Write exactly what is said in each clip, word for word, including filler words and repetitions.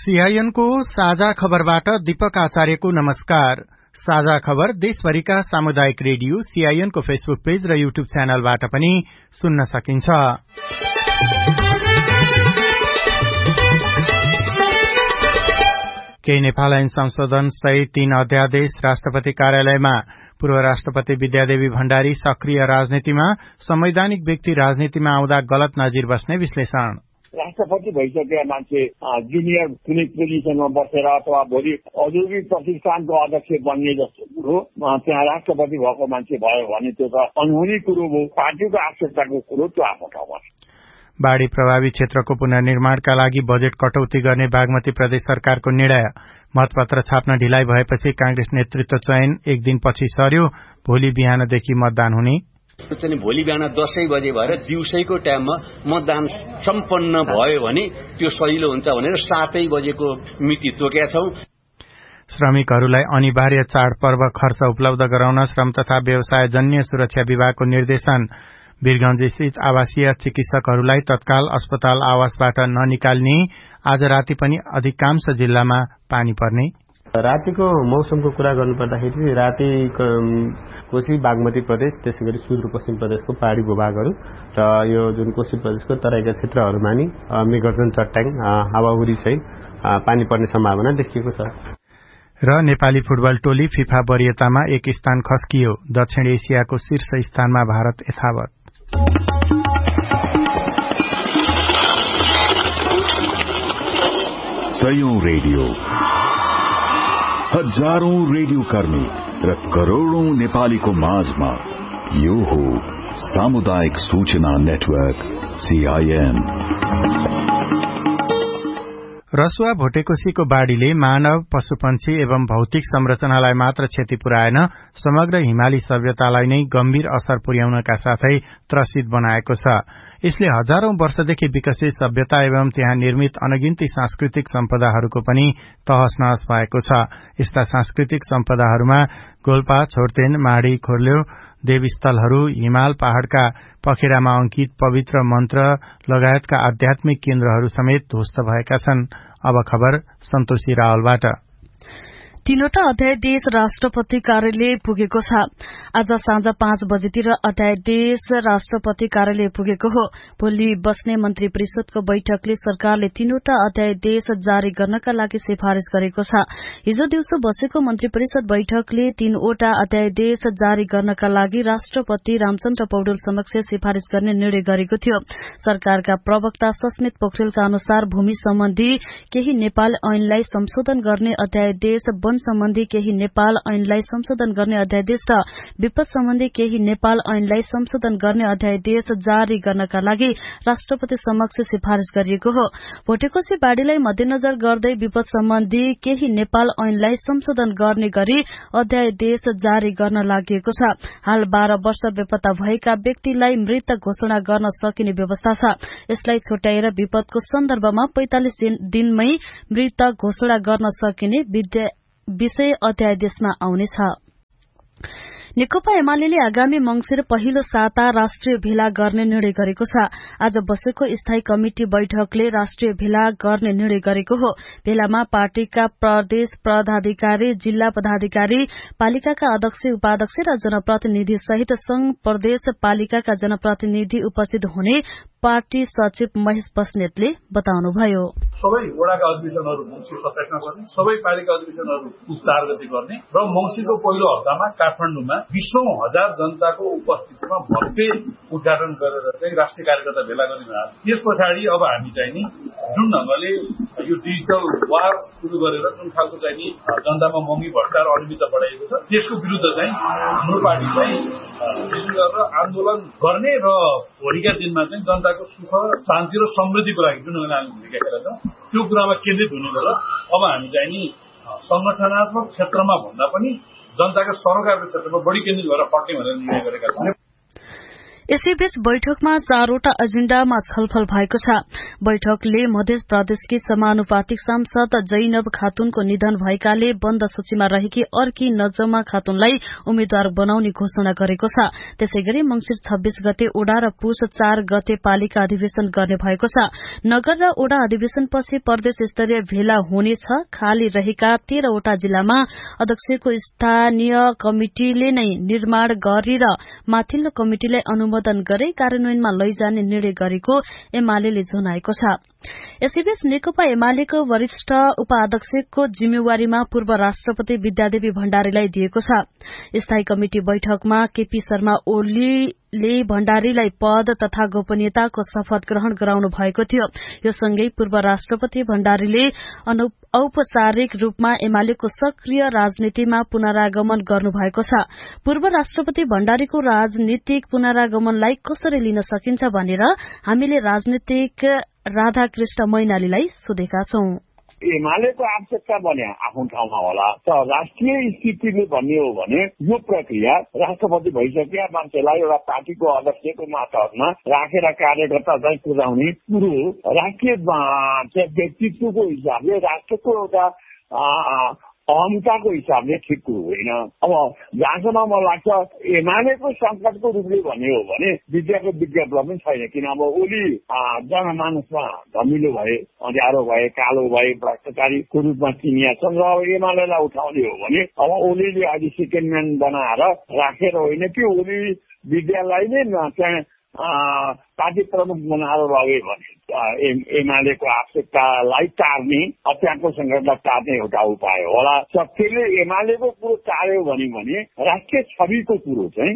CIN को साझा खबरबाट दीपक आचार्यको नमस्कार। साझा खबर देशभरिका सामुदायिक रेडियो सीआईएन को फेसबुक पेज र यूट्यूब च्यानलबाट पनि सुन्न सकिन्छ। केही नेपाल ऐन संशोधन सहित तीन अध्यादेश राष्ट्रपति कार्यालयमा। पूर्व राष्ट्रपति विद्यादेवी भण्डारी सक्रिय राजनीतिमा, संवैधानिक व्यक्ति राजनीतिमा आउँदा गलत नजिर बस्ने विश्लेषण। राष्ट्रपति भइसकेका मान्छे जुनियर कुनै पोजिसनमा बसेर अथवा भोलि औद्योगिक प्रतिष्ठानको अध्यक्ष बन्ने जस्तो कुरो त्यहाँ राष्ट्रपति भएको मान्छे भयो भने त्यो त अनहुने कुरो हो। पार्टीको आवश्यकताको कुरो त्यो आफ्नो ठाउँमा। बाढ़ी प्रभावित क्षेत्रको पुनर्निर्माणका लागि बजेट कटौती गर्ने बागमती प्रदेश सरकारको निर्णय। मतपत्र छाप्न ढिलाइ भएपछि कांग्रेस नेतृत्व चयन एक दिनपछि सर्यो। भोलि बिहानदेखि मतदान हुने। चाहिँ भोलि बिहान दसै बजे भएर दिउँसैको टाइममा मतदान सम्पन्न भयो भने त्यो सजिलो हुन्छ भनेर सातै बजेको मिति तोकेका छौं। श्रमिकहरूलाई अनिवार्य चाडपर्व खर्च उपलब्ध गराउन श्रम तथा व्यवसाय जन्य सुरक्षा विभागको निर्देशन। वीरगंज स्थित आवासीय चिकित्सकहरूलाई तत्काल अस्पताल आवासबाट ननिकाल्ने। आज राति पनि अधिकांश जिल्लामा पानी पर्ने। रातिको मौसमको कुरा गर्नुपर्दाखेरि राति कोशी बागमती प्रदेश त्यसै गरी सुदूरपश्चिम प्रदेशको पहाड़ी भूभागहरू र यो जुन कोशी प्रदेशको तराईका क्षेत्रहरूमा नि मेघगर्जन चट्याङ हावाहुरी सहित पानी पर्ने सम्भावना देखिएको छ। र नेपाली फुटबल टोली फिफा वरियतामा एक स्थान खस्कियो। दक्षिण एसियाको शीर्ष स्थानमा भारत यथावत। सयौं रेडियो, हजारौं रेडियो कर्मी र करोड़ौं नेपालीको माझमा यो हो सामुदायिक सूचना नेटवर्क सीआईएन। रसुवा भोटेकोसीको बाढ़ीले मानव, पशुपन्छी एवं भौतिक संरचनालाई मात्र क्षति पुर्याएन, समग्र हिमाली सभ्यतालाई नै गम्भीर असर पुर्याउनका साथै त्रसित बनाएको छ। यसले हजारौं वर्षदेखि विकसित सभ्यता एवं त्यहाँ निर्मित अनगिन्ती सांस्कृतिक सम्पदाहरूको पनि तहस नहस भएको छ। यस्ता सांस्कृतिक सम्पदाहरूमा गोल्पा, छोर्तेन, माडी, खोर्ल्यो, देवस्थलहरू, हिमाल पहाड़का पखेरामा अंकित पवित्र मन्त्र लगायतका आध्यात्मिक केन्द्रहरू समेत ध्वस्त भएका छन्। अब खबर सन्तोषी रावलबाट। तीनवटा अध्यादेश राष्ट्रपति कार्यालय पुगेको छ। आज साँझ पाँच बजेतिर अध्यादेश राष्ट्रपति कार्यालय पुगेको हो। भोलि बस्ने मन्त्री परिषदको बैठकले सरकारले तीनवटा अध्यादेश जारी गर्नका लागि सिफारिश गरेको छ। हिजो दिउँसो बसेको मन्त्री परिषद बैठकले तीनवटा अध्यादेश जारी गर्नका लागि राष्ट्रपति रामचन्द्र पौडेल समक्ष सिफारिश गर्ने निर्णय गरेको थियो। सरकारका प्रवक्ता सस्मित पोखरेलका अनुसार भूमि सम्बन्धी केही नेपाल ऐनलाई संशोधन गर्ने अध्यादेश, वन सम्बन्धी केही नेपाल ऐनलाई संशोधन गर्ने अध्यादेश र विपद सम्बन्धी केही नेपाल ऐनलाई संशोधन गर्ने अध्यादेश जारी गर्नका लागि राष्ट्रपति समक्ष सिफारिश गरिएको हो। भोटेकोशी बाढ़ीलाई मध्यनजर गर्दै विपद सम्बन्धी केही नेपाल ऐनलाई संशोधन गर्ने गरी अध्यादेश जारी गर्न लागि छ। हाल बाह्र वर्ष बेपत्ता भएका व्यक्तिलाई मृत घोषणा गर्न सकिने व्यवस्था छ। यसलाई छुट्याएर विपदको सन्दर्भमा पैंतालिस दिनमै मृत घोषणा गर्न सकिने विषय अध्यादेशमा आउनेछ। नेकपा एमाले आगामी मंगिर पहिलो साता राष्ट्रिय भेला गर्ने निर्णय गरेको छ। आज बसेको स्थायी कमिटी बैठकले राष्ट्रिय भेला गर्ने निर्णय गरेको हो। भेलामा पार्टीका प्रदेश पदाधिकारी, जिल्ला पदाधिकारी, पालिकाका अध्यक्ष, उपाध्यक्ष र जनप्रतिनिधि सहित संघ प्रदेश पालिकाका जनप्रतिनिधि उपस्थित हुने पार्टी सचिव महेश बस्नेतले बताउनुभयो। सबै वडाका अधिवेशनहरू मंगिर सत्ताइसमा गर्ने, सबै पालिका अधिवेशनहरू चार गते गर्ने र मंगिरको पहिलो हप्तामा काठमाडौँमा बीसौं हजार जनताको उपस्थितिमा भव्य उद्घाटन गरेर चाहिँ राष्ट्रिय कार्यकर्ता भेला गर्ने। त्यस पछाडि अब हामी चाहिँ नि जुन ढंगले यो डिजिटल वार शुरू गरेर जुन खालको चाहिँ नि जनतामा महँगी भ्रष्टाचार अनियमितता बढाइएको छ त्यसको विरुद्ध चाहिँ हाम्रो पार्टी चाहिँ विशेष गरेर आन्दोलन गर्ने र भोलिका दिनमा चाहिँ जनताको सुख, शान्ति र समृद्धिको लागि जुन ढंगले हामी भूमिका खेलेका छौं त्यो कुरामा केन्द्रित हुने गरेर अब हामी चाहिँ नि संगठनात्मक क्षेत्रमा भन्दा पनि जनताका सरोकारको क्षेत्रमा बढ़ी केन्द्रित भएर खट्ने भनेर निर्णय गरेका छौं। यसैबीच बैठकमा चारवटा एजेण्डामा छलफल भएको छ। बैठकले मध्य प्रदेशकी समानुपातिक सांसद जैनब खातुनको निधन भएकाले बन्द सूचीमा रहेकी अर्की नजमा खातुनलाई उम्मेद्वार बनाउने घोषणा गरेको छ। त्यसैगरी मंसिर छब्बीस गते ओडा र पुष चार गते पालिका अधिवेशन गर्ने भएको छ। नगर र ओडा अधिवेशनपछि प्रदेश स्तरीय भेला हुनेछ। खाली रहेका तेह्रवटा जिल्लामा अध्यक्षको स्थानीय कमिटिले नै निर्माण गरी र माथिल्लो कमिटिलाई अनुमोदन गरे कार्यान्वयनमा लैजाने निर्णय गरेको एमाले जनाएको छ। यसैबीच नेकपा एमालेको वरिष्ठ उपाध्यक्षको जिम्मेवारीमा पूर्व राष्ट्रपति विद्यादेवी भण्डारीलाई दिएको छ। स्थायी कमिटि बैठकमा केपी शर्मा ओलीले भण्डारीलाई पद तथा गोपनीयताको शपथ ग्रहण गराउनु भएको थियो। यो सँगै पूर्व राष्ट्रपति भण्डारीले औपचारिक रूपमा एमालेको सक्रिय राजनीतिमा पुनरागमन गर्नुभएको छ। पूर्व राष्ट्रपति भण्डारीको राजनीतिक पुनरागमनलाई कसरी लिन सकिन्छ भनेर हामीले राजनीतिक राधाकृष्ण मैनालीलाई सोधेका छौं। एमालेको आवश्यकता बन्या आफ्नो ठाउँमा होला। तर राष्ट्रिय स्थितिले भन्ने हो भने यो प्रक्रिया राष्ट्रपति भइसकेका मान्छेलाई एउटा पार्टीको अध्यक्षको मातहतमा राखेर कार्यकर्ता चाहिँ पुर्याउने कुरो राष्ट्रिय व्यक्तित्वको हिसाबले राष्ट्रको एउटा अहमताको हिसाबले ठिक कुरो होइन। अब जहाँसम्म मलाई लाग्छ एमालेको संकटको रूपले भन्ने हो भने विद्याको विज्ञापन पनि छैन। किन अब ओली जनमानसमा धमिलो भए, अँध्यारो भए, कालो भए, भ्रष्टाचारीको रूपमा चिनिया छन् र अब एमालेलाई उठाउने हो भने अब ओलीले अहिले सेकेन्ड म्यान बनाएर राखेर होइन कि ओली विद्यालाई नै त्यहाँ पार्टी प्रमुख बनाएर लगे भने एमालेको आवश्यकतालाई टार्ने त्यहाँको संकटलाई टार्ने एउटा उपाय होला। त्यसले एमालेको कुरो टार्यो भने राष्ट्रिय छविको कुरो चाहिँ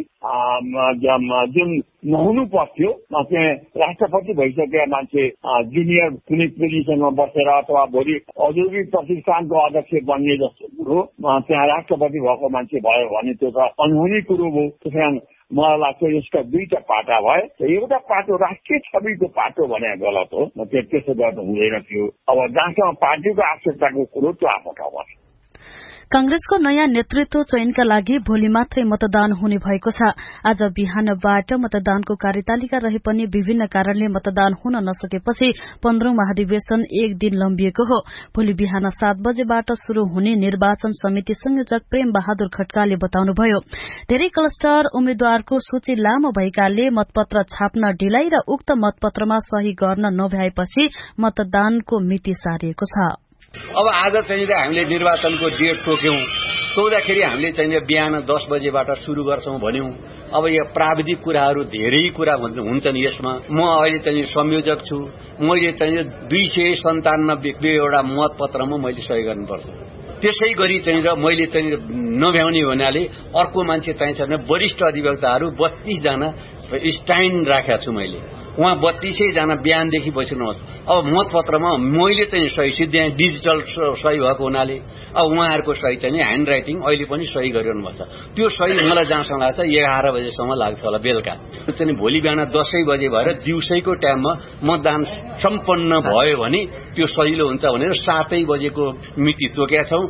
जुन नहुनु पर्थ्यो चाहिँ राष्ट्रपति भइसकेका मान्छे जुनियर कुनै पोजिसनमा बसेर अथवा भोलि औद्योगिक प्रतिष्ठानको अध्यक्ष बन्ने जस्तो कुरो त्यहाँ राष्ट्रपति भएको मान्छे भयो भने त्यो त अनहुने कुरो हो। त्यस मलाई लाग्छ यसका दुईटा पाटा भए। एउटा पाटो राष्ट्रिय छविको पाटो भने गलत हो, त्यसो गर्नु हुँदैन थियो। अब जहाँसम्म पार्टीको आवश्यकताको कुरो त्यो आफ्नो ठाउँमा छ। कांग्रेसको नयाँ नेतृत्व चयनका लागि भोलि मात्रै मतदान हुने भएको छ। आज बिहानबाट मतदानको कार्यतालिका रहे पनि विभिन्न कारणले मतदान हुन नसकेपछि पन्ध्रौं महाधिवेशन एक दिन लम्बिएको हो। भोलि बिहान सात बजेबाट शुरू हुने निर्वाचन समिति संयोजक प्रेम बहादुर खड्काले बताउनुभयो। धेरै क्लस्टर उम्मेद्वारको सूची लामो भएकाले मतपत्र छाप्न ढिलाइ र उक्त मतपत्रमा सही गर्न नभएपछि मतदानको मिति सारिएको छ। अब आज चाहिँ हामीले निर्वाचनको डेट तोक्यौं। तोक्दाखेरि हामीले चाहिँ बिहान दस बजेबाट सुरु गर्छौं भन्यौं। अब यो प्राविधिक कुराहरू धेरै कुरा हुन्छन् यसमा। म अहिले चाहिँ संयोजक छु। मैले चाहिँ दुई सय सन्तानब्बेवटा मतपत्रमा मैले सही गर्नुपर्छ। त्यसै गरी चाहिँ र मैले चाहिँ नभ्याउने हुनाले अर्को मान्छे चाहिन्छ भने वरिष्ठ अधिवक्ताहरू बत्तीस जना स्ट्यान्ड राखेको छु मैले। उहाँ बत्तीसै जना बिहानदेखि बसिरहनुहोस्। अब मतपत्रमा मैले चाहिँ सही सिद्ध्याएँ डिजिटल सही भएको हुनाले अब उहाँहरूको सही चाहिँ ह्यान्ड राइटिङ अहिले पनि सही गरिरहनुपर्छ। त्यो सही मलाई जहाँसम्म लाग्छ एघार बजेसम्म लाग्छ होला बेलुका। चाहिँ भोलि बिहान दसै बजे भएर दिउँसैको टाइममा मतदान सम्पन्न भयो भने त्यो सजिलो हुन्छ भनेर सातै बजेको मिति तोकेका छौं।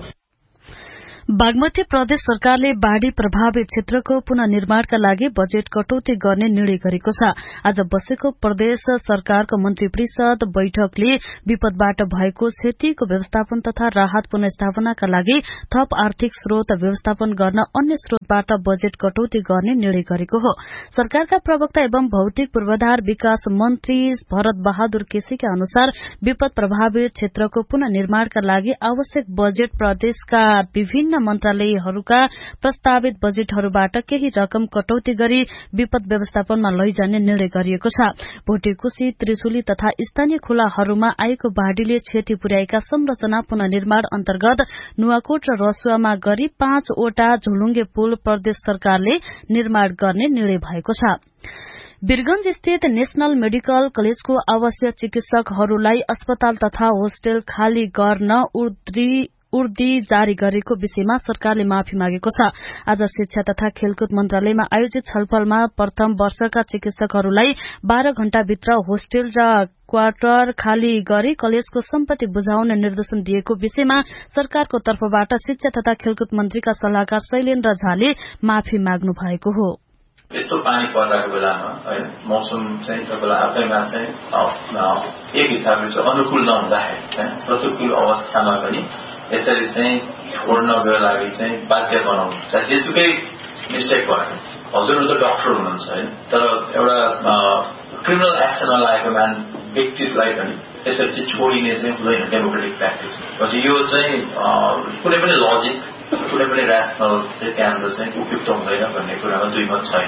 बागमती प्रदेश सरकारले बाढ़ी प्रभावित क्षेत्रको पुनर्निर्माणका लागि बजेट कटौती गर्ने निर्णय गरेको छ। आज बसेको प्रदेश सरकारको मन्त्री परिषद बैठकले विपदबाट भएको क्षतिको व्यवस्थापन तथा राहत पुनर्स्थापनाका लागि थप आर्थिक स्रोत व्यवस्थापन गर्न अन्य स्रोतबाट बजेट कटौती गर्ने निर्णय गरेको हो। सरकारका प्रवक्ता एवं भौतिक पूर्वाधार विकास मन्त्री भरत बहादुर केसीका अनुसार विपद प्रभावित क्षेत्रको पुनर्निर्माणका लागि आवश्यक बजेट प्रदेशका विभिन्न मन्त्रालयहरूका प्रस्तावित बजेटहरूबाट केही रकम कटौती गरी विपद व्यवस्थापनमा लैजाने निर्णय गरिएको छ। भोटेकोशी, त्रिशुली तथा स्थानीय खोलाहरूमा आएको बाढ़ीले क्षति पुर्याएका संरचना पुनर्निर्माण अन्तर्गत नुवाकोट र रसुवामा गरी पाँचवटा झोलुङ्गे पुल प्रदेश सरकारले निर्माण गर्ने निर्णय भएको छ। वीरगंज स्थित नेशनल मेडिकल कलेजको आवासीय चिकित्सकहरूलाई अस्पताल तथा होस्टेल खाली गर्न उर्दी जारी गरेको विषयमा सरकारले माफी मागेको छ। आज शिक्षा तथा खेलकुद मन्त्रालयमा आयोजित छलफलमा प्रथम वर्षका चिकित्सकहरूलाई बाह्र घण्टाभित्र होस्टेल र क्वार्टर खाली गरी कलेजको सम्पत्ति बुझाउने निर्देशन दिएको विषयमा सरकारको तर्फबाट शिक्षा तथा खेलकुद मन्त्रीका सल्लाहकार शैलेन्द्र झाले माफी माग्नु भएको हो। यस्तो पानी पर्दाको बेलामा है मौसम चाहिँ तपाईँलाई आफैमा चाहिँ एक हिसाबले चाहिँ अनुकूल नहुँदाखेरि प्रतिकूल अवस्थामा पनि यसरी चाहिँ छोड्नको लागि चाहिँ बाध्य बनाउनु जेसुकै मिस्टेक भयो। हजुरहरू त डक्टर हुनुहुन्छ है, तर एउटा क्रिमिनल एक्सनमा लागेको मान व्यक्तिलाई पनि यसरी चाहिँ छोडिने चाहिँ हुँदैन डेमोक्रेटिक प्र्याक्टिस। पछि यो चाहिँ कुनै पनि लजिक कुनै पनि ऱ्यासनल चाहिँ त्यहाँनिर चाहिँ उपयुक्त हुँदैन भन्ने कुरामा दुई मत छैन।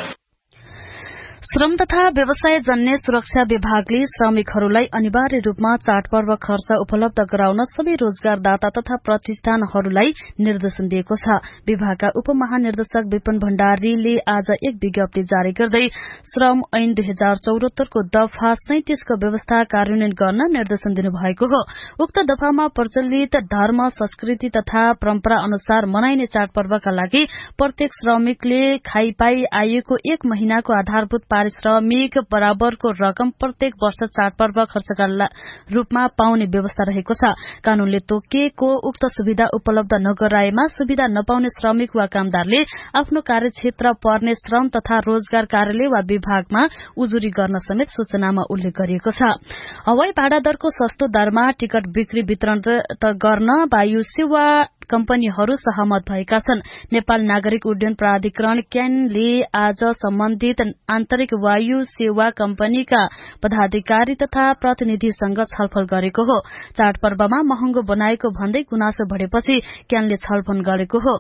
श्रम तथा व्यवसाय जन्य सुरक्षा विभागले श्रमिकहरूलाई अनिवार्य रूपमा चाडपर्व खर्च उपलब्ध गराउन सबै रोजगारदाता तथा प्रतिष्ठानहरूलाई निर्देशन दिएको छ। विभागका उपमहानिर्देशक विपिन भण्डारीले आज एक विज्ञप्ति जारी गर्दै श्रम ऐन दुई हजार चौरात्तरको दफा सैंतिसको व्यवस्था कार्यान्वयन गर्न निर्देशन दिनुभएको हो। उक्त दफामा प्रचलित धर्म संस्कृति तथा परम्परा अनुसार मनाइने चाडपर्वका लागि प्रत्येक श्रमिकले खाइपाई आएको एक महिनाको आधारभूत पारिश्रमिक बराबरको रकम प्रत्येक वर्ष चाडपर्व खर्चका रूपमा पाउने व्यवस्था रहेको छ। कानूनले तोकिएको उक्त सुविधा उपलब्ध नगराएमा सुविधा नपाउने श्रमिक वा कामदारले आफ्नो कार्यक्षेत्र पर्ने श्रम तथा रोजगार कार्यालय वा विभागमा उजुरी गर्न समेत सूचनामा उल्लेख गरिएको छ। हवाई भाडा दरको सस्तो दरमा टिकट बिक्री वितरण गर्न वायु सेवा कम्पनीहरू सहमत भएका छन्। नेपाल नागरिक उड्डयन प्राधिकरण क्यानले आज सम्बन्धित आन्तरिक वायु सेवा कम्पनीका पदाधिकारी तथा प्रतिनिधिसँग छलफल गरेको हो। चाडपर्वमा महँगो बनाएको भन्दै गुनासो बढेपछि क्यानले छलफल गरेको हो।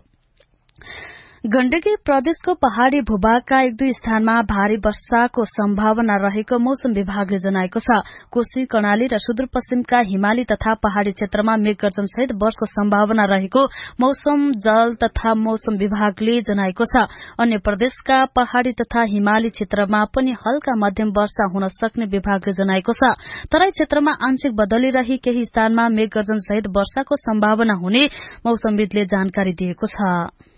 गण्डकी प्रदेशको पहाड़ी भूभागका एक दुई स्थानमा भारी वर्षाको सम्भावना रहेको मौसम विभागले जनाएको छ। कोशी कर्णाली र सुदूरपश्चिमका हिमाली तथा पहाड़ी क्षेत्रमा मेघगर्जन सहित वर्षाको सम्भावना रहेको मौसम जल तथा मौसम विभागले जनाएको छ। अन्य प्रदेशका पहाड़ी तथा हिमाली क्षेत्रमा पनि हल्का मध्यम वर्षा हुन सक्ने विभागले जनाएको छ। तराई क्षेत्रमा आंशिक बदली रही केही स्थानमा मेघगर्जन सहित वर्षाको सम्भावना हुने मौसमविदले जानकारी दिएको छ।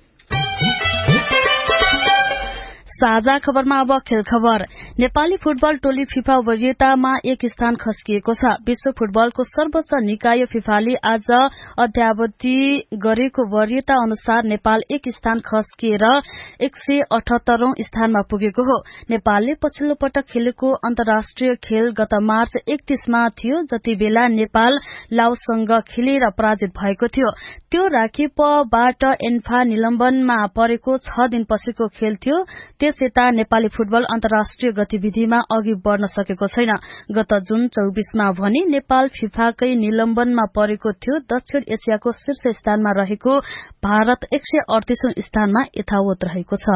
साझा खबरमा अब खेल खबर। नेपाली फुटबल टोली फिफा वरियतामा एक स्थान खस्किएको छ। विश्व फुटबलको सर्वोच्च निकाय फिफाले आज अद्यावधि गरेको वरियता अनुसार नेपाल एक स्थान खस्किएर एक सय अठहत्तरौं स्थानमा पुगेको हो। नेपालले पछिल्लो पटक खेलेको अन्तर्राष्ट्रिय खेल गत मार्च एकतीसमा थियो, जति बेला नेपाल लाओससँग खेलेर पराजित भएको थियो। त्यो राखेपबाट एन्फा निलम्बनमा परेको छ दिनपछिको खेल थियो। त्यसयता नेपाली फुटबल अन्तर्राष्ट्रिय गतिविधिमा अघि बढ़न सकेको छैन। गत जुन चौबीसमा भने नेपाल फिफाकै निलम्बनमा परेको थियो। दक्षिण एसियाको शीर्ष स्थानमा रहेको भारत एक सय अडतीसौं स्थानमा यथावत रहेको छ।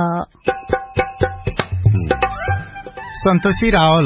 सन्तोषी रावल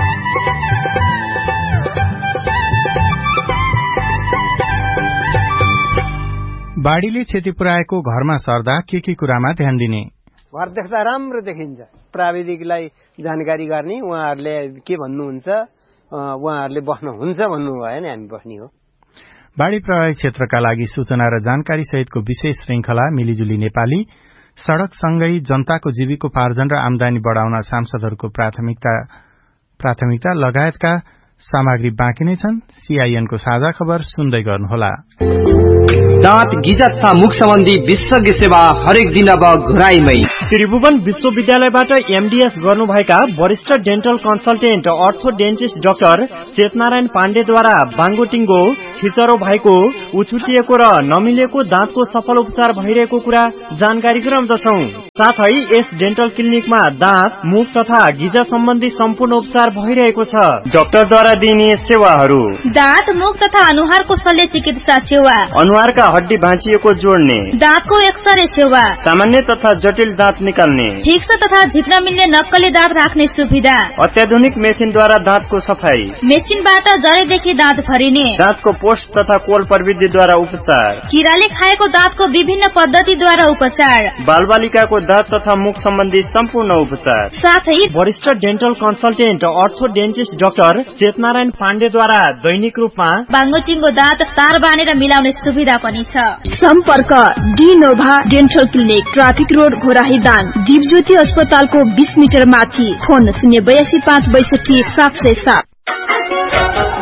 बाढ़ीले क्षति पुर्याएको घरमा सर्दा के के कुरामा ध्यान दिने? घर देख्दा राम्रो देखिन्छ। प्राविधिकलाई जानकारी गर्ने, उहाँहरूले के भन्नुहुन्छ, उहाँहरूले बस्नुहुन्छ भन्नु भएन, हामी बस्ने हो। बाढ़ी प्रभावित क्षेत्रका लागि सूचना र जानकारी सहितको विशेष श्रृंखला मिलिजुली नेपाली, सड़कसँगै जनताको जीविकोपार्जन र आमदानी बढ़ाउन सांसदहरूको प्राथमिकता प्राथमिकता लगायतका सामग्री बाँकी नै छन्। सीआईएनको साझा खबर सुन्दै गर्नुहोला। दाँत गिजा तथा मुख सम्बन्धी विशेषज्ञ सेवा हरेक दिन अब घुराईमै। त्रिभुवन विश्वविद्यालयबाट एमडीएस गर्नुभएका वरिष्ठ डेन्टल कन्सल्टेन्ट अर्थो डेन्टिस्ट डाक्टर चेतनारायण पाण्डेद्वारा बाङ्गोटिङ्गो छिचरो भएको, उछुटिएको र नमिलेको दाँतको सफल उपचार भइरहेको कुरा जानकारी गराउँदछौ। साथै यस डेन्टल क्लिनिकमा दाँत, मुख तथा गिजा सम्बन्धी सम्पूर्ण उपचार भइरहेको छ। डाक्टरद्वारा दिइने सेवाहरू: दाँत, मुख तथा अनुहारको शल्य चिकित्सा सेवा, अनुहारका हड्डी भाँचिएको जोड्ने, दाँतको एक्सरे सेवा, सामान्य तथा जटिल दाँत निकाल्ने, ठिक्स तथा झिक्न मिल्ने नक्कली दाँत राख्ने सुविधा, अत्याधुनिक मेसिनद्वारा दाँतको सफाई, मेसिनबाट जरेदेखि दाँत भरिने, दाँतको पोस्ट तथा कोल प्रविधिद्वारा उपचार, किराले खाएको दाँतको विभिन्न पद्धतिद्वारा उपचार, बालबालिकाको दाँत तथा मुख सम्बन्धी सम्पूर्ण उपचार, साथै वरिष्ठ डेन्टल कन्सल्टेन्ट अर्थो डेन्टिस्ट डाक्टर चेतनारायण पाण्डेद्वारा दैनिक रूपमा बाङ्गोटिङ्गो दाँत तार बाँधेर मिलाउने सुविधा पनि छ। सम्पर्क डिनोभा dental clinic, traffic road, Ghorahi Dang, Dipjyoti अस्पतालको बीस मिटर माथि। फोन शून्य बयासी पाँच बैसठी सात सय सात।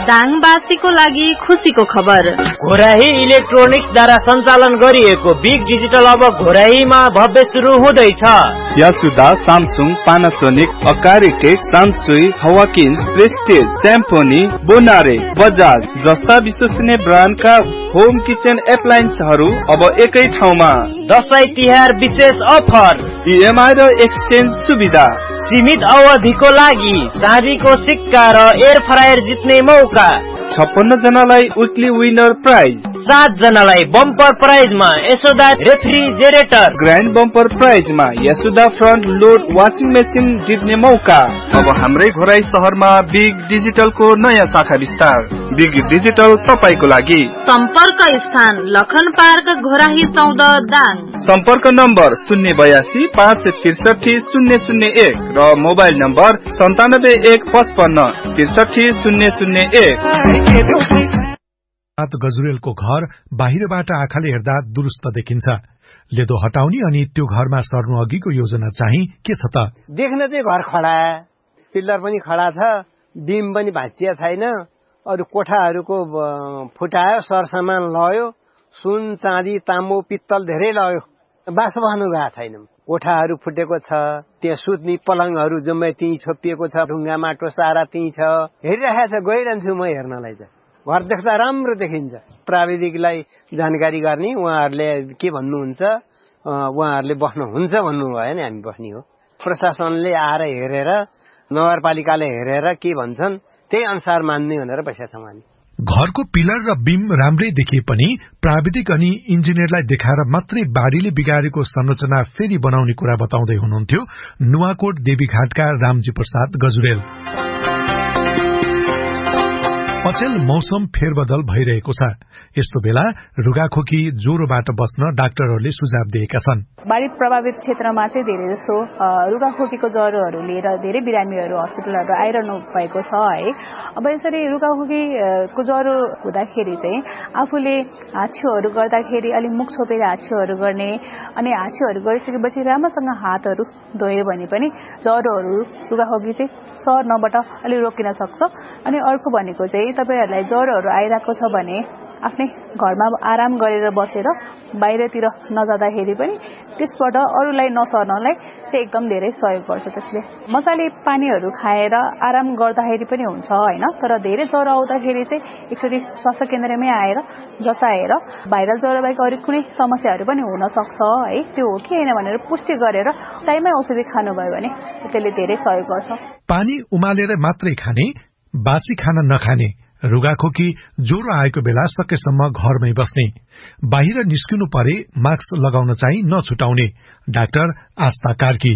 दाङवासीको लागि खुसीको खबर। घोराही इलेक्ट्रोनिक्सद्वारा सञ्चालन गरिएको बिग डिजिटल अब घोराहीमा भव्य सुरु हुँदैछ। यासुदा, Samsung, Panasonic, अकारी take, सान्सुई, हवाकिन, prestige, स्याम्फोनी, बोनारे, Bajaj जस्ता विश्वसनीय ब्रान्डका होम किचन एप्लायन्सहरू अब एकै ठाउँमा। दशैं तिहार विशेष अफर, इएमआई र एक्सचेन्ज सुविधा, सीमित अवधिको लागि चाँदीको सिक्का र एयर फ्रायर जित्ने मौका, छप्पन्न जनालाई विकली विनर प्राइज, सात जनालाई bumper प्राइजमा Yashoda refrigerator, grand bumper प्राइजमा Yashoda front load washing machine जित्ने मौका। अब हाम्रै घोराई शहरमा बिग डिजिटलको नयाँ शाखा विस्तार। बिग डिजिटल तपाईको लागि। सम्पर्क स्थान लखन पार्क घोराही चौध दाङ। सम्पर्क नम्बर शून्य बयासी पाँच त्रिसठी शून्य शून्य एक र मोबाइल नम्बर सन्तानब्बे एक पचपन्न त्रिसठी शून्य शून्य एक। गजुरेलको घर बाहिरबाट आँखाले हेर्दा दुरुस्त देखिन्छ। लेदो हटाउने अनि त्यो घरमा सर्नु अघिको योजना चाहिँ के छ त? देख्न चाहिँ घर खडा, पिल्लर पनि खडा छ, बिम पनि भाँचिया छैन, अरू कोठाहरूको फुटायो, सरसामान लयो, सुन चाँदी ताम्बु पित्तल धेरै लयो, बास बस्नु गएको छैन। कोठाहरू फुटेको छ, त्यहाँ सुत्ने पलङहरू जम्मै त्यहीँ छोपिएको छ, ढुङ्गा माटो सारा त्यहीँ छ, हेरिरहेको छ। गइरहन्छु म हेर्नलाई चाहिँ। घर देख्दा राम्रो देखिन्छ। प्राविधिकलाई जानकारी गर्ने, उहाँहरूले के भन्नुहुन्छ, उहाँहरूले बस्नुहुन्छ भन्नु भयो नि, हामी बस्ने हो। प्रशासनले आएर हेरेर, नगरपालिकाले हेरेर के भन्छन् त्यही अनुसार मान्ने भनेर बसेका छौँ हामी। घरको पिलर र बिम राम्रै देखिए पनि प्राविधिक अनि इन्जिनियरलाई देखाएर मात्रै बाढीले बिगारेको संरचना फेरि बनाउने कुरा बताउँदै हुनुहुन्थ्यो नुवाकोट देवीघाटका रामजी प्रसाद गजुरेल। अचेल मौसम फेरबदल भइरहेको छ। यस्तो बेला रुगाखोकी ज्वरोबाट बस्न डाक्टरहरूले सुझाव दिएका छन्। बाढी प्रभावित क्षेत्रमा चाहिँ धेरै जसो रुगाखोकीको ज्वरोहरू लिएर धेरै बिरामीहरू हस्पिटलहरू आइरहनु भएको छ है। अब यसरी रुगाखोकीको ज्वरो हुँदाखेरि चाहिँ आफूले हाछ्योहरू गर्दाखेरि अलि मुख छोपेर हाछ्योहरू गर्ने, अनि हाछ्योहरू गरिसकेपछि राम्रोसँग हातहरू धोयो भने पनि ज्वरोहरू रुगाखोकी चाहिँ सर्नबाट अलि रोकिन सक्छ। अनि अर्को भनेको चाहिँ तपाईहरुलाई ज्वरोहरू आइरहेको छ भने आफ्नै घरमा आराम गरेर बसेर बाहिरतिर नजाँदाखेरि पनि त्यसबाट अरूलाई नसर्नलाई चाहिँ एकदम धेरै सहयोग गर्छ। त्यसले मजाले पानीहरू खाएर आराम गर्दाखेरि पनि हुन्छ हैन। तर धेरै ज्वरो आउँदाखेरि चाहिँ एकचोटि स्वास्थ्य केन्द्रमै आएर जसाएर भाइरल ज्वरो बाहेक अरू कुनै समस्याहरू पनि हुन सक्छ है, त्यो हो कि हैन भनेर पुष्टि गरेर टाइममै औषधि खानुभयो भने त्यसले धेरै सहयोग गर्छ। पानी उमालेर मात्रै खाने, बासी खाना नखाने, रुगाखोकी ज्वरो आएको बेला सकेसम्म घरमै बस्ने, बाहिर निस्किनु परे मास्क लगाउन चाहिँ नछुटाउने। डाक्टर आस्था कार्की।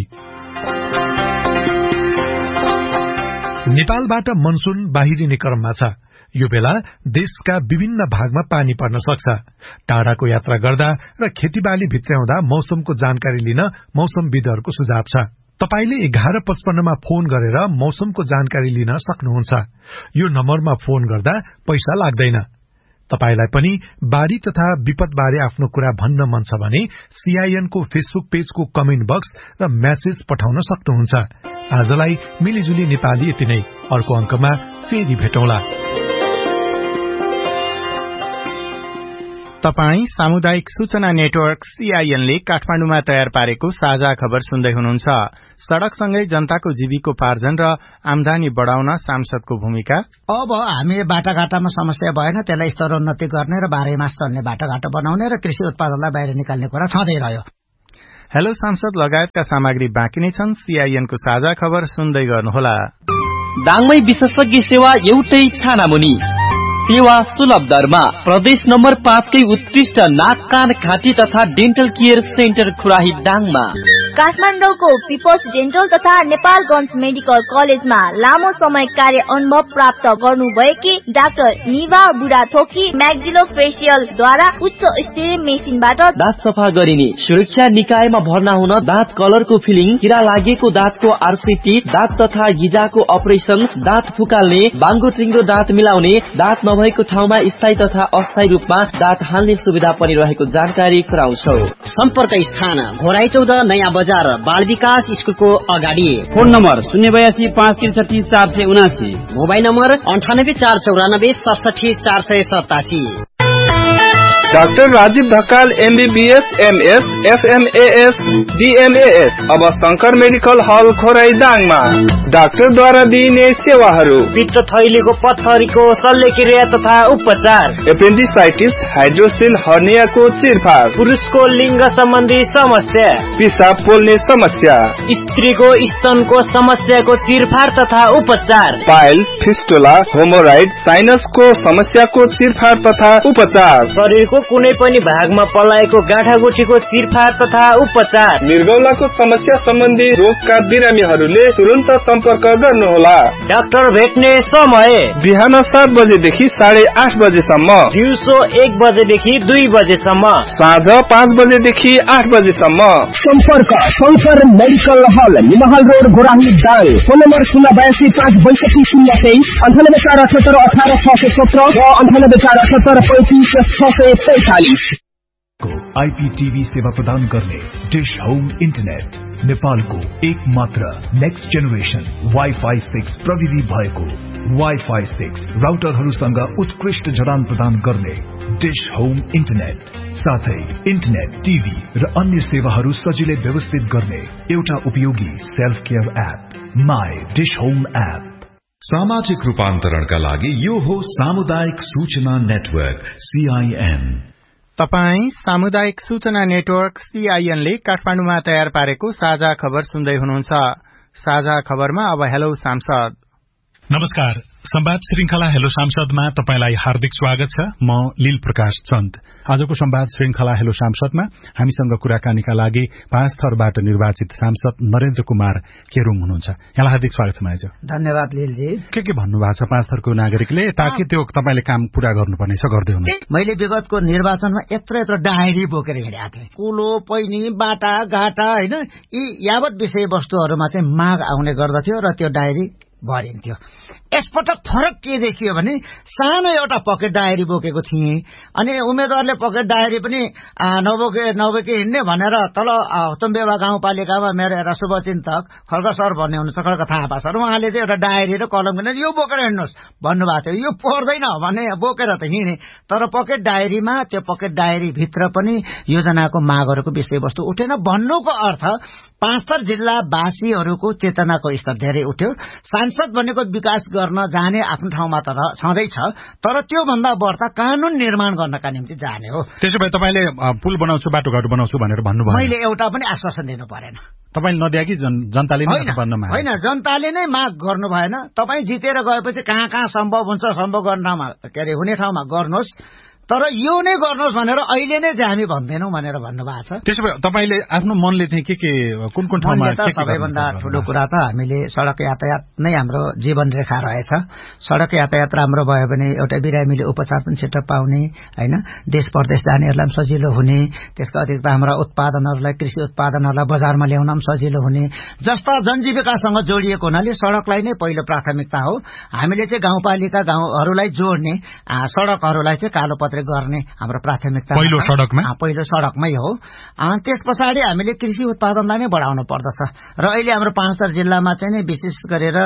नेपालबाट मनसुन बाहिरिने क्रममा छ। यो बेला देशका विभिन्न भागमा पानी पर्न सक्छ। टाढाको यात्रा गर्दा र खेतीबाली भित्र्याउँदा मौसमको जानकारी लिन मौसमविदहरूको सुझाव छ। तपाईले एघार पचपन्नमा फोन गरेर मौसमको जानकारी लिन सक्नुहुन्छ। यो नम्बरमा फोन गर्दा पैसा लाग्दैन। तपाईलाई पनि बाढी तथा विपदबारे आफ्नो कुरा भन्न मन छ भने सीआईएन को फेसबुक पेजको कमेन्ट बक्स र मेसेज पठाउन सक्नुहुन्छ। आजलाई मिलिजुली नेपाली यति नै। अर्को अंकमा फेरि भेटौँला। तपाई सामुदायिक सूचना नेटवर्क सीआईएन ले काठमाडौँमा तयार पारेको साझा खबर सुन्दै हुनुहुन्छ। सड़कसँगै जनताको जीविकोपार्जन र आमदानी बढ़ाउन सांसदको भूमिका। अब हामी बाटाघाटामा समस्या भएन, त्यसलाई स्तरोन्नति गर्ने र बाह्रै मास चल्ने बाटाघाटो बनाउने र कृषि उत्पादनलाई बाहिर निकाल्ने कुरा छँदै रह्यो। हेलो सांसद लगायतका सामग्री बाँकी नै छन्। सीआईएन को साझा खबर सुन्दै गर्नुहोला। दाङमै विशेषज्ञ सेवा एउटै छानामुनि, सेवा सुलभ दरमा। प्रदेश नम्बर पाँचकै उत्कृष्ट नाक कान घाँटी तथा डेन्टल केयर सेन्टर खुराही दाङमा। काठमाडौँको पिपल्स डेन्टल तथा नेपालगञ्ज मेडिकल कलेजमा लामो समय कार्य अनुभव प्राप्त गर्नुभएकी डाक्टर निभा बुढाथोकी म्याक्जिलो फेसियल द्वारा उच्च स्तरीय मेसिनबाट दाँत सफा गरिने, सुरक्षा निकायमा भर्ना हुन दाँत कलरको फिलिङ, किरा लागेको दाँतको आरसीटी, दाँत तथा गिजाको अपरेसन, दाँत फुकाल्ने, बाङ्गो टिङ्गो दाँत मिलाउने, दाँत नभएको ठाउँमा स्थायी तथा अस्थायी रूपमा दाँत हाल्ने सुविधा पनि रहेको जानकारी गराउँछौ। सम्पर्क स्थान घोराई चौध नयाँ बजार बाल विकास स्कुलको अगाडि। फोन नम्बर शून्य बयासी पाँच त्रिसठी चार सय उनासी। मोबाइल नम्बर अन्ठानब्बे चार चौरानब्बे सडसठी चार सय सतासी। Doctor Rajiv Dhakal MBBS MS एफएमएएस डीएमएएस अब शंकर मेडिकल हल खोराई दाङमा डाक्टरद्वारा दिइने सेवाहरू पित्त थैलीको पत्थरीको शल्यक्रिया तथा उपचार, एपेन्डिसाइटिस हाइड्रोसिल हर्नियाको चिरफार, पुरुषको लिङ्ग सम्बन्धी समस्या, पिसाब पोल्ने समस्या, स्त्रीको स्तनको समस्याको चिरफार तथा उपचार, पाइल्स फिस्टुला होमोराइड साइनसको समस्याको चिरफार तथा उपचार, शरीरको कुनै पनि भागमा पलाएको गाँठागुठीको चिरफार तथा उपचार, मृगौलाको समस्या सम्बन्धी रोगका बिरामीहरूले तुरन्त सम्पर्क गर्नुहोला। डाक्टर भेट्ने समय बिहान सात बजेदेखि साढे आठ बजेसम्म, दिउँसो एक बजेदेखि दुई बजेसम्म, साँझ पाँच बजेदेखि आठ बजेसम्म। सम्पर्क शंकर मेडिकल हल निमहल रोड गोराही दाङ। फोन नम्बर शून्य बयासी पाँच बैसठी शून्य तेइस, अन्ठानब्बे चार अठहत्तर अठार छ सय सत्र र अन्ठानब्बे चार अठहत्तर पैंतिस छ सय पैंतालिस। आईपीटीवी सेवा प्रदान गर्ने डिश होम इन्टरनेट नेपालको एक मात्र नेक्स्ट जेनेरेसन वाइफाई सिक्स प्रविधि भएको वाइफाई सिक्स राउटरहरूसँग उत्कृष्ट जडान प्रदान गर्ने डिश होम इन्टरनेट, साथै इन्टरनेट, टिभी र अन्य सेवाहरू सजिलै व्यवस्थित गर्ने एउटा उपयोगी self care app my dish home app. सामाजिक रूपान्तरणका लागि यो हो सामुदायिक सूचना नेटवर्क सीआईएन। तपाई सामुदायिक सूचना नेटवर्क सीआईएन ले काठमाडौँमा तयार पारेको साझा खबर सुन्दै हुनुहुन्छ। साझा खबरमा अब हेलो सांसद। नमस्कार, संवाद श्रृंखला हेलो सांसदमा तपाईलाई हार्दिक स्वागत छ। म लील प्रकाश चन्द। आजको संवाद श्रृंखला हेलो सांसदमा हामीसँग कुराकानीका लागि पाँच थरबाट निर्वाचित सांसद नरेन्द्र कुमार केरुङ हुनुहुन्छ। यहाँलाई हार्दिक स्वागत छ माइजो। धन्यवाद लीलजी। के के भन्नुभएको छ पाँच थरको नागरिकले, ताकि त्यो तपाईले काम पूरा गर्नुपर्ने छ, गर्दै हुनु? मैले विगतको निर्वाचनमा यत्र यत्र डायरी बोकेर हिँडेको थिएँ। कुलो पैनी बाटा घाटा होइन, यी यावत विषयवस्तुहरूमा चाहिँ माग आउने गर्दथ्यो र त्यो डायरी भरिन्थ्यो। यसपटक फरक के देखियो भने सानो एउटा पकेट डायरी बोकेको थिएँ, अनि उम्मेद्वारले पकेट डायरी पनि नबोके नबोके हिँड्ने भनेर तल तुम्बेवा गाउँपालिकामा मेरो एउटा शुभचिन्तक खड्ग सर भन्ने हुनुहुन्छ, खड्ग थापा सर, उहाँले चाहिँ एउटा डायरी र कलम किनेर यो बोकेर हिँड्नुहोस् भन्नुभएको थियो। यो पर्दैन भने बोकेर त हिँडे, तर पकेट डायरीमा त्यो पकेट डायरी भित्र पनि योजनाको मागहरूको विषयवस्तु उठेन। भन्नुको अर्थ पाँचथर जिल्लावासीहरूको चेतनाको स्तर धेरै उठ्यो। सांसद भनेको विकास गर्न जाने आफ्नो ठाउँमा त छँदैछ, तर त्यो भन्दा बढ्ता कानून निर्माण गर्नका निम्ति जाने हो। त्यसो भए तपाईले पुल बनाउँछु बाटोघाटो बनाउँछु भनेर भन्नुभयो। मैले एउटा पनि आश्वासन दिनु परेन। तपाईले नदिए कि जनताले नै भन्नमा होइन, जनताले नै माग गर्नु भएन। तपाईँ जितेर गएपछि कहाँ कहाँ सम्भव हुन्छ सम्भव गर्नमा के अरे हुने ठाउँमा गर्नुहोस्, तर यो नै गर्नुहोस् भनेर अहिले नै चाहिँ हामी भन्दैनौँ भनेर भन्नुभएको छ। त्यसो भए तपाईले आफ्नो मनले चाहिँ के के कुन कुन ठाउँमा सबैभन्दा ठुलो कुरा त हामीले सड़क यातायात नै हाम्रो जीवन रेखा रहेछ। सड़क यातायात राम्रो भयो भने एउटा बिरामीले उपचार पनि छिटो पाउने होइन, देश परदेश जानेहरूलाई पनि सजिलो हुने, त्यसको अतिरिक्त हाम्रा उत्पादनहरूलाई कृषि उत्पादनहरूलाई बजारमा ल्याउन पनि सजिलो हुने, जस्ता जनजीविकासँग जोडिएको हुनाले सड़कलाई नै पहिलो प्राथमिकता हो। हामीले चाहिँ गाउँपालिका गाउँहरूलाई जोड्ने सड़कहरूलाई चाहिँ कालोपत्रे गर्ने हाम्रो प्राथमिकता पहिलो सड़कमा पहिलो सड़कमै हो। त्यस पछाडि हामीले कृषि उत्पादनलाई नै बढाउनु पर्दछ र अहिले हाम्रो पाँचथर जिल्लामा चाहिँ नै विशेष गरेर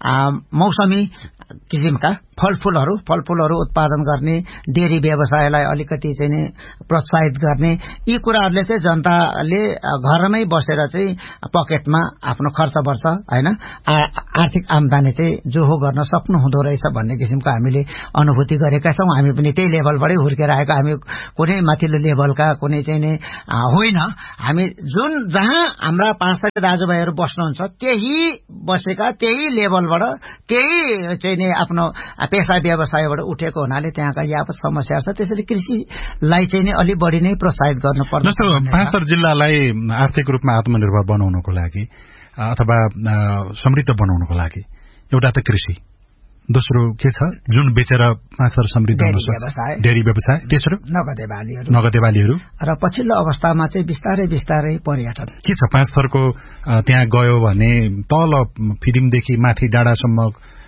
मौसमी किसिमका फलफूलहरू फलफूलहरू उत्पादन गर्ने, डेरी व्यवसायलाई अलिकति चाहिँ नि प्रोत्साहित गर्ने, यी कुराहरूले चाहिँ जनताले घरमै बसेर चाहिँ पकेटमा आफ्नो खर्च बढ्छ होइन, आर्थिक आम्दानी चाहिँ जो हो गर्न सक्नु हुँदो रहेछ भन्ने किसिमको हामीले अनुभूति गरेका छौँ। हामी पनि त्यही लेभलबाटै हुर्केर आएको, हामी कुनै माथिल्लो लेभलका कुनै चाहिँ नि होइन। हामी जुन जहाँ हाम्रा पाँचथर दाजुभाइहरू बस्नुहुन्छ त्यही बसेका, त्यही लेभलबाट, त्यही चाहिँ नि आफ्नो पेसा व्यवसायबाट उठेको हुनाले त्यहाँका यावत समस्या छ। त्यसरी कृषिलाई चाहिँ नि अलि बढी नै प्रोत्साहित गर्नुपर्छ। जस्तो पाँचथर जिल्लालाई आर्थिक रूपमा आत्मनिर्भर बनाउनको लागि अथवा समृद्ध बनाउनको लागि एउटा त कृषि, दोस्रो के छ जुन बेचेर पाँचथर समृद्ध हुन सक्छ, डेरी व्यवसाय, तेस्रो नगदे बालीहरू नगदे बालीहरू र पछिल्लो अवस्थामा चाहिँ बिस्तारै बिस्तारै पर्यटन। के छ पाँचथरको त्यहाँ गयो भने तल फिदिङदेखि माथि डाँडासम्म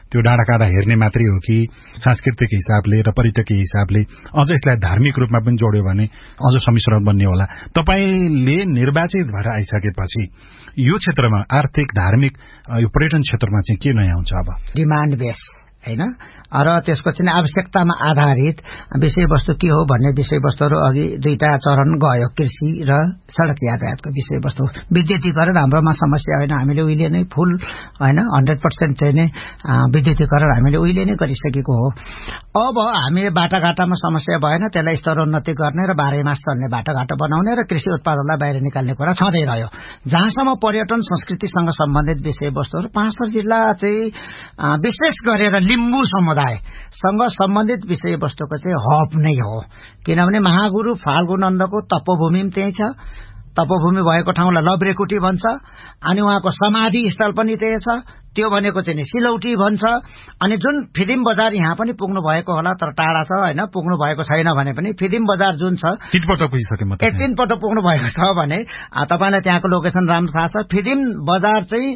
त्यो डाँडाकाँडा हेर्ने मात्रै हो कि सांस्कृतिक हिसाबले र पर्यटकीय हिसाबले अझ यसलाई धार्मिक रूपमा पनि जोड्यो भने अझ सम्मिश्रण बन्ने होला। तपाईले निर्वाचित भएर आइसकेपछि यो क्षेत्रमा आर्थिक धार्मिक यो पर्यटन क्षेत्रमा चाहिँ के नयाँ हुन्छ? अब डिमान्ड बेस हैन र त्यसको चाहिँ आवश्यकतामा आधारित विषयवस्तु के हो भन्ने विषयवस्तुहरू अघि दुईटा चरण गयो, कृषि र सड़क यातायातको विषयवस्तु। विद्युतीकरण हाम्रोमा समस्या होइन, हामीले उहिले नै फुल होइन हन्ड्रेड पर्सेन्ट चाहिँ नै विद्युतीकरण हामीले उहिले नै गरिसकेको हो। अब हामी बाटाघाटामा समस्या भएन, त्यसलाई स्तरोन्नति गर्ने र बाह्रै मास चल्ने बाटाघाटो बनाउने र कृषि उत्पादनलाई बाहिर निकाल्ने कुरा छँदै रह्यो। जहाँसम्म पर्यटन संस्कृतिसँग सम्बन्धित विषयवस्तुहरू पाँचथर जिल्ला चाहिँ विशेष गरेर लिम्बू समुदायसँग सम्बन्धित विषयवस्तुको चाहिँ हब नै हो। किनभने महागुरु फाल्गु नन्दको तपोभूमि पनि त्यही छ, तपोभूमि भएको ठाउँलाई लब्रेकुटी भन्छ, अनि उहाँको समाधि स्थल पनि त्यही छ, त्यो भनेको चाहिँ सिलौटी भन्छ। अनि जुन फिदिम बजार यहाँ पनि पुग्नु भएको होला तर टाढा छ होइन, पुग्नु भएको छैन भने पनि फिदिम बजार जुन छ तीनपल्ट पुगिसके म एक तीनपल्ट पुग्नु भएको छ भने तपाईलाई त्यहाँको लोकेसन राम्रो थाहा छ। फिदिम बजार चाहिँ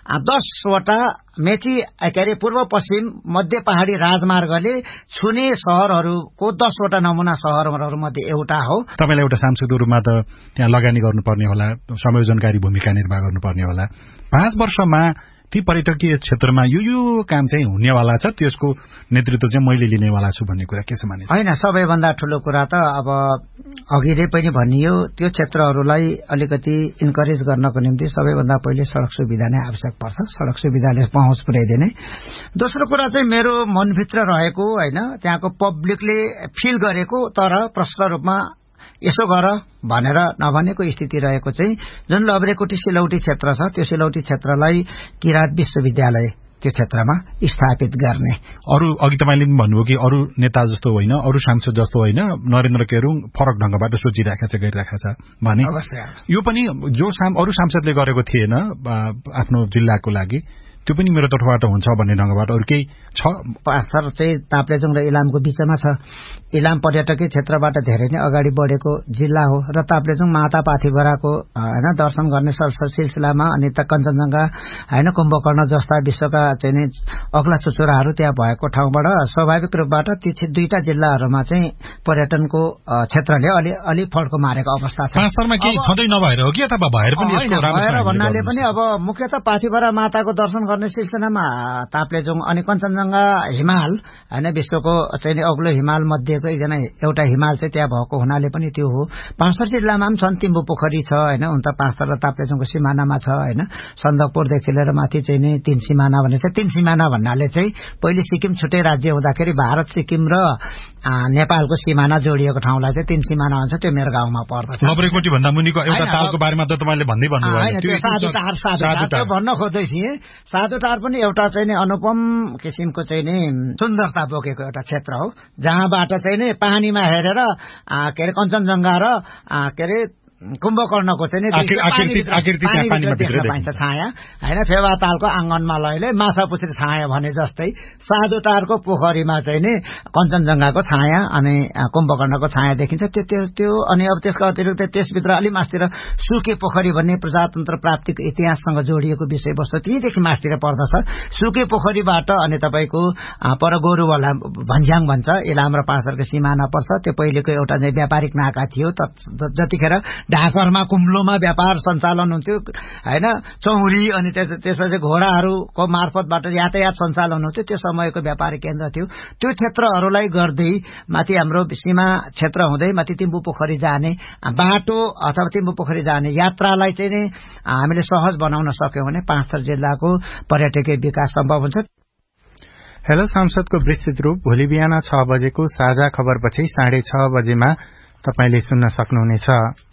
दसवटा मेची के अरे पूर्व पश्चिम मध्य पहाड़ी राजमार्गले छुने शहरहरूको दसवटा नमुना शहरहरू मध्ये एउटा हो। तपाईलाई एउटा सांसदको रूपमा त त्यहाँ लगानी गर्नुपर्ने होला, संयोजनकारी भूमिका निर्वाह गर्नुपर्ने होला। पाँच वर्षमा ती पर्यटकीय क्षेत्रमा यो यो काम चाहिँ हुनेवाला छ, त्यसको नेतृत्व चाहिँ मैले लिनेवाला छु भन्ने कुरा के छ मानिन्छ? होइन, सबैभन्दा ठूलो कुरा त अब अघिले पनि भनियो, त्यो क्षेत्रहरूलाई अलिकति इन्करेज गर्नको निम्ति सबैभन्दा पहिले सड़क सुविधा नै आवश्यक पर्छ, सड़क सुविधाले पहुँच पुर्याइदिने। दोस्रो कुरा चाहिँ मेरो मनभित्र रहेको होइन, त्यहाँको पब्लिकले फिल गरेको तर प्रष्ट रूपमा यसो गर भनेर नभनेको स्थिति रहेको चाहिँ जुन लब्रेकुटी सिलौटी क्षेत्र छ, त्यो सिलौटी क्षेत्रलाई किराँत विश्वविद्यालय त्यो क्षेत्रमा स्थापित गर्ने। अरू अघि तपाईँले पनि भन्नुभयो कि अरू नेता जस्तो होइन, अरू सांसद जस्तो होइन, नरेन्द्र केरुङ फरक ढंगबाट सोचिरहेको छ, गरिरहेको छ भने यो पनि जो अरू सांसदले गरेको थिएन आफ्नो जिल्लाको लागि त्यो पनि मेरो तर्फबाट हुन्छ भन्ने ढंगबाट अरू केही छ? पाँचथर चाहिँ ताप्लेजुङ र इलामको बीचमा छ। इलाम पर्यटकीय क्षेत्रबाट धेरै नै अगाडि बढेको जिल्ला हो र ताप्लेजुङ माता पाथिभराको हैन दर्शन गर्ने सिलसिलामा अनि त कञ्चनजंघा हैन कुम्भकर्ण जस्ता विश्वका चाहिँ नि अग्ला चुचुराहरू त्यहाँ भएको ठाउँबाट स्वाभाविक रूपबाट ती दुईटा जिल्लाहरूमा चाहिँ पर्यटनको क्षेत्रले अलि अलि फड्को मारेको अवस्था छ। पाँचथरमा केही छँदै नभएर हो कि अथवा भएर पनि यसको राम्रो भन्नाले पनि अब मुख्यतः पाथिभरा माताको दर्शन गर्ने सिलसिलामा ताप्लेजुङ अनि कञ्चनजंघा हिमाल हैन विश्वको चाहिँ अग्लो हिमाल मध्येको एकजना एउटा हिमाल चाहिँ त्यहाँ भएको हुनाले पनि त्यो हो। पाँचथर जिल्लामा पनि छन्, तिम्बु पोखरी छ हैन, उन त पाँचथर र ताप्लेजुङको सिमानामा छ हैन, सन्दकपुरदेखि लिएर माथि चाहिँ नि तीन सिमाना भने चाहिँ तीन सिमाना भन्नाले चाहिँ पहिले सिक्किम छुट्टै राज्य हुँदाखेरि भारत सिक्किम र नेपालको सिमाना जोडिएको ठाउँलाई चाहिँ तीन सिमाना भन्छ। त्यो मेरो गाउँमा पर्दछ। लब्रेकोटी भन्दा मुनिको एउटा तालको बारेमा त तपाईले भन्दै भन्नुभयो। त्यो साधुटार साधुटार भन्न खोज्दै थिए। साधुटार पनि एउटा चाहिँ नि अनुपम किसिमको चाहिँ नि सुन्दरता बोकेको एउटा क्षेत्र हो, जहाँबाट चाहिँ नि पानीमा हेरेर के अरे कञ्चनजंघा र के अरे कुम्भकर्णको चाहिँ पाइन्छ छाया होइन, फेवा तालको आँगनमा लैले माछा पुछ्री छाया भने जस्तै साधुटारको पोखरीमा चाहिँ नि कञ्चनजंघाको छाया अनि कुम्भकर्णको छाया देखिन्छ। त्यो त्यो त्यो अनि अब त्यसको अतिरिक्त त्यसभित्र अलि मासतिर सुके पोखरी भन्ने प्रजातन्त्र प्राप्तिको इतिहाससँग जोडिएको विषयवस्तु त्यहीँदेखि मासतिर पर्दछ। सुके पोखरीबाट अनि तपाईँको पर गोरुवाला भन्ज्याङ भन्छ, इलाम र पाँचथरको सिमाना पर्छ। त्यो पहिलेको एउटा चाहिँ व्यापारिक नाका थियो, जतिखेर ढाकरमा कुम्लोमा व्यापार सञ्चालन हुन्थ्यो हैन, चौरी अनि त्यसपछि घोडाहरूको मार्फतबाट यातायात सञ्चालन हुन्थ्यो, त्यो समयको व्यापारिक केन्द्र थियो। त्यो क्षेत्रहरूलाई गर्दै माथि हाम्रो सीमा क्षेत्र हुँदै माथि तिम्बु पोखरी जाने बाटो अथवा तिम्बु पोखरी जाने यात्रालाई चाहिँ नि हामीले सहज बनाउन सक्यौं भने पाँचथर जिल्लाको पर्यटकीय विकास सम्भव हुन्छ। हेलो सांसदको विस्तृत रूप भोलि बिहान छ बजेको साझा खबरपछि साढे छ बजेमा तपाईले सुन्न सक्नुहुनेछ।